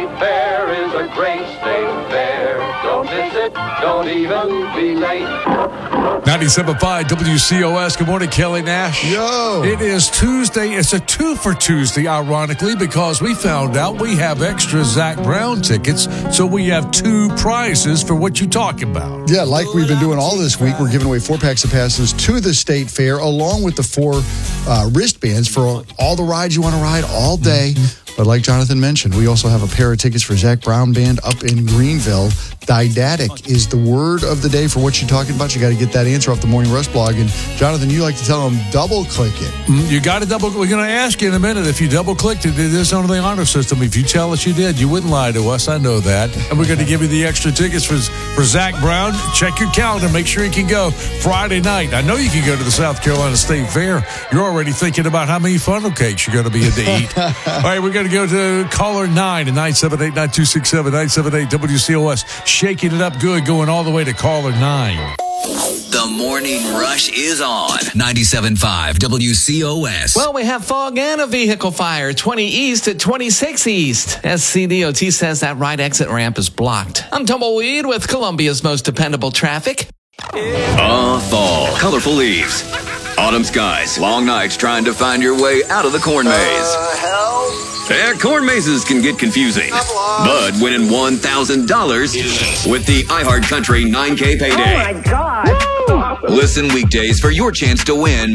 Fair is a great state fair. Don't miss it, don't even be late. 97.5 WCOS. Good morning, Kelly Nash. Yo. It is Tuesday. It's a 2 for Tuesday, ironically, because we found out we have extra Zach Brown tickets, so we have 2 prizes for what you talk about. Yeah, like we've been doing all this week, we're giving away 4 packs of passes to the state fair, along with the 4 wristbands for all the rides you want to ride all day. But like Jonathan mentioned, we also have a pair of tickets for Zach Brown Band up in Greenville. Didactic is the word of the day for what you're talking about. You got to get that answer off the Morning Rush blog. And Jonathan, you like to tell them double-click it. You got to double. We're going to ask you in a minute if you double-clicked it. It is on the honor system. If you tell us you did, you wouldn't lie to us. I know that. And we're going to give you the extra tickets for Zach Brown. Check your calendar. Make sure you can go Friday night. I know you can go to the South Carolina State Fair. You're already thinking about how many funnel cakes you're going to be in to eat. All right, we're going to go to caller 9 at 978-9267, 978-WCOS. Shaking it up good, going all the way to caller 9. The Morning Rush is on 97.5 WCOS. Well, we have fog and a vehicle fire, 20 east at 26 east. SCDOT says that right exit ramp is blocked. I'm Tumbleweed with Columbia's most dependable traffic. Fall, colorful leaves, autumn skies, long nights trying to find your way out of the corn maze. Yeah, corn mazes can get confusing, but winning $1,000 with the iHeartCountry 9K payday. Oh my God! Listen weekdays for your chance to win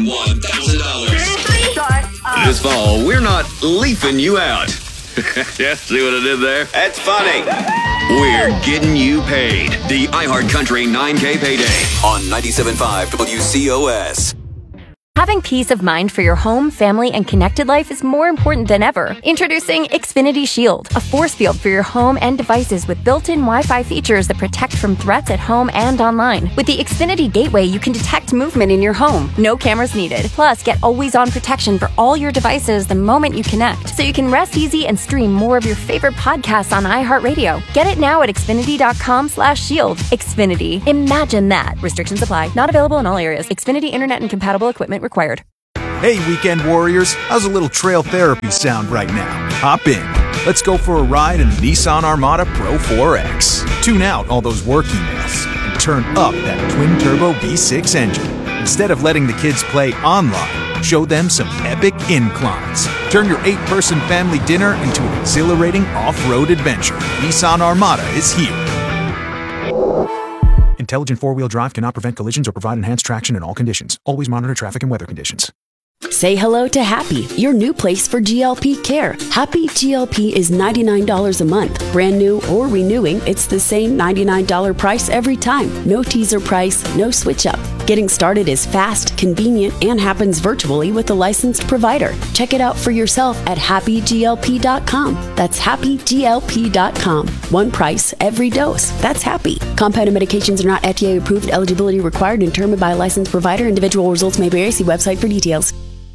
$1,000. This fall, we're not leafing you out. Yeah, see what I did there? That's funny. We're getting you paid. The iHeartCountry 9K payday on 97.5 WCOS. Having peace of mind for your home, family, and connected life is more important than ever. Introducing Xfinity Shield, a force field for your home and devices with built-in Wi-Fi features that protect from threats at home and online. With the Xfinity Gateway, you can detect movement in your home. No cameras needed. Plus, get always-on protection for all your devices the moment you connect, so you can rest easy and stream more of your favorite podcasts on iHeartRadio. Get it now at Xfinity.com/shield. Xfinity. Imagine that. Restrictions apply. Not available in all areas. Xfinity Internet and compatible equipment required. Hey, weekend warriors, how's a little trail therapy sound right now? Hop in. Let's go for a ride in the Nissan Armada Pro 4X. Tune out all those work emails and turn up that twin-turbo V6 engine. Instead of letting the kids play online, show them some epic inclines. Turn your 8-person family dinner into an exhilarating off-road adventure. Nissan Armada is here. Intelligent four-wheel drive cannot prevent collisions or provide enhanced traction in all conditions. Always monitor traffic and weather conditions. Say hello to Happy, your new place for GLP care. Happy GLP is $99 a month. Brand new or renewing, it's the same $99 price every time. No teaser price, no switch up. Getting started is fast, convenient, and happens virtually with a licensed provider. Check it out for yourself at happyglp.com. That's happyglp.com. One price, every dose. That's Happy. Compounded medications are not FDA approved. Eligibility required and determined by a licensed provider. Individual results may vary. See website for details.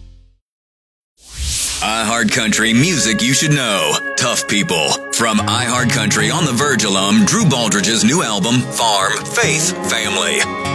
iHeartCountry music you should know. Tough People. From iHeartCountry on the Verge alum Drew Baldridge's new album, Farm, Faith, Family.